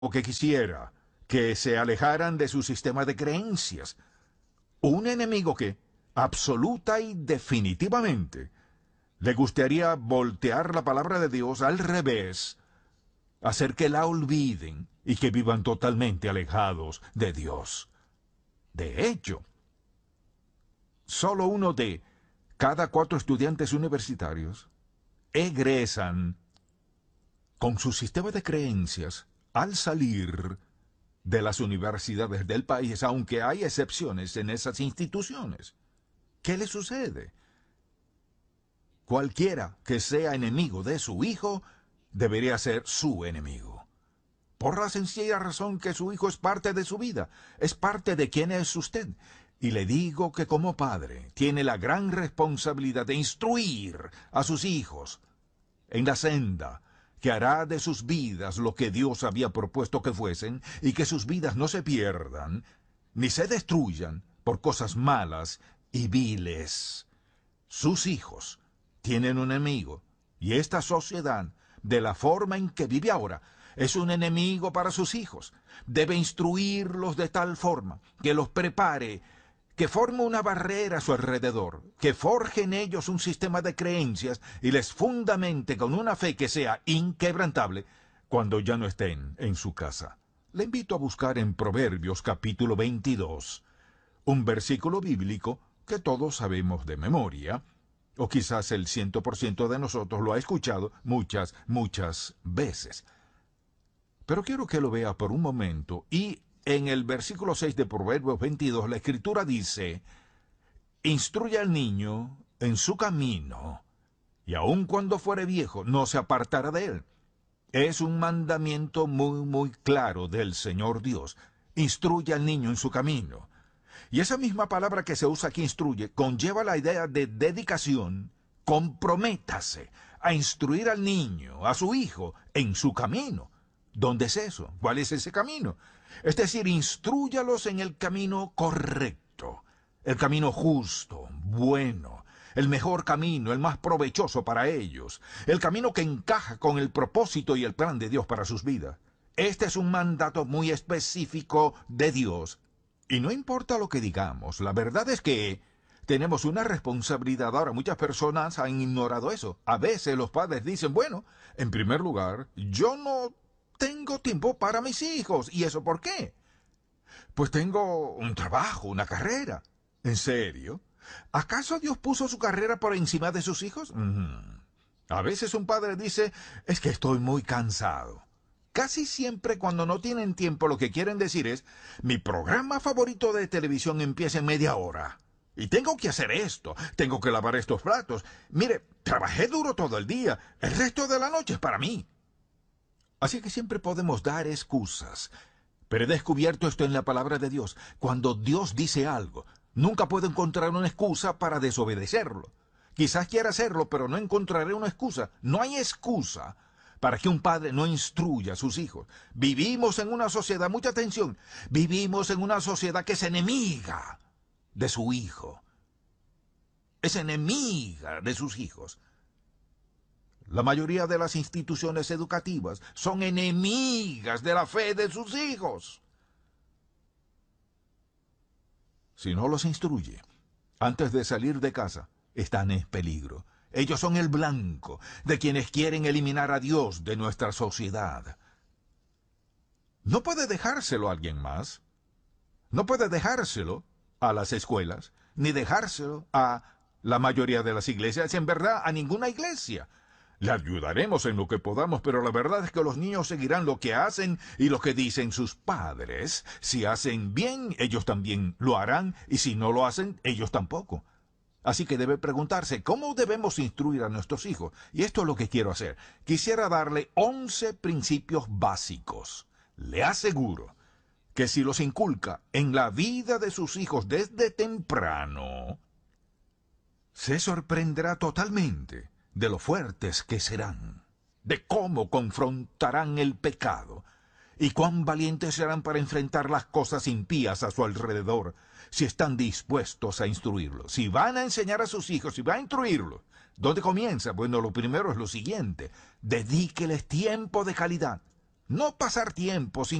que quisiera que se alejaran de su sistema de creencias. Un enemigo que, absoluta y definitivamente, le gustaría voltear la palabra de Dios al revés, hacer que la olviden y que vivan totalmente alejados de Dios. De hecho, solo uno de cada 4 estudiantes universitarios egresan con su sistema de creencias al salir de las universidades del país, aunque hay excepciones en esas instituciones. ¿Qué le sucede? Cualquiera que sea enemigo de su hijo debería ser su enemigo. Por la sencilla razón que su hijo es parte de su vida, es parte de quién es usted. Y le digo que como padre tiene la gran responsabilidad de instruir a sus hijos en la senda que hará de sus vidas lo que Dios había propuesto que fuesen, y que sus vidas no se pierdan, ni se destruyan por cosas malas y viles. Sus hijos tienen un enemigo, y esta sociedad, de la forma en que vive ahora, es un enemigo para sus hijos. Debe instruirlos de tal forma que los prepare, que forme una barrera a su alrededor, que forje en ellos un sistema de creencias y les fundamente con una fe que sea inquebrantable cuando ya no estén en su casa. Le invito a buscar en Proverbios capítulo 22, un versículo bíblico que todos sabemos de memoria, o quizás el 100% de nosotros lo ha escuchado muchas veces. Pero quiero que lo vea por un momento, y en el versículo 6 de Proverbios 22, la Escritura dice: instruye al niño en su camino, y aun cuando fuere viejo, no se apartará de él. Es un mandamiento muy claro del Señor Dios. Instruye al niño en su camino. Y esa misma palabra que se usa aquí, instruye, conlleva la idea de dedicación. Comprométase a instruir al niño, a su hijo, en su camino. ¿Dónde es eso? ¿Cuál es ese camino? Es decir, instrúyalos en el camino correcto, el camino justo, bueno, el mejor camino, el más provechoso para ellos, el camino que encaja con el propósito y el plan de Dios para sus vidas. Este es un mandato muy específico de Dios. Y no importa lo que digamos, la verdad es que tenemos una responsabilidad. Ahora, muchas personas han ignorado eso. A veces los padres dicen, bueno, en primer lugar, yo no tengo tiempo para mis hijos. ¿Y eso por qué? Pues tengo un trabajo, una carrera. ¿En serio? ¿Acaso Dios puso su carrera por encima de sus hijos? A veces un padre dice, es que estoy muy cansado. Casi siempre cuando no tienen tiempo lo que quieren decir es, mi programa favorito de televisión empieza en media hora. Y tengo que hacer esto, tengo que lavar estos platos. Mire, trabajé duro todo el día, el resto de la noche es para mí. Así que siempre podemos dar excusas. Pero he descubierto esto en la palabra de Dios. Cuando Dios dice algo, nunca puedo encontrar una excusa para desobedecerlo. Quizás quiera hacerlo, pero no encontraré una excusa. No hay excusa para que un padre no instruya a sus hijos. Vivimos en una sociedad, mucha atención, vivimos en una sociedad que es enemiga de su hijo. Es enemiga de sus hijos. La mayoría de las instituciones educativas son enemigas de la fe de sus hijos. Si no los instruye, antes de salir de casa, están en peligro. Ellos son el blanco de quienes quieren eliminar a Dios de nuestra sociedad. No puede dejárselo a alguien más. No puede dejárselo a las escuelas, ni dejárselo a la mayoría de las iglesias, en verdad a ninguna iglesia. Le ayudaremos en lo que podamos, pero la verdad es que los niños seguirán lo que hacen y lo que dicen sus padres. Si hacen bien, ellos también lo harán, y si no lo hacen, ellos tampoco. Así que debe preguntarse, ¿cómo debemos instruir a nuestros hijos? Y esto es lo que quiero hacer. Quisiera darle 11 principios básicos. Le aseguro que si los inculca en la vida de sus hijos desde temprano, se sorprenderá totalmente de lo fuertes que serán, de cómo confrontarán el pecado, y cuán valientes serán para enfrentar las cosas impías a su alrededor, si están dispuestos a instruirlos. Si van a enseñar a sus hijos, si van a instruirlos, ¿dónde comienza? Bueno, lo primero es lo siguiente: dedíqueles tiempo de calidad. No pasar tiempo sin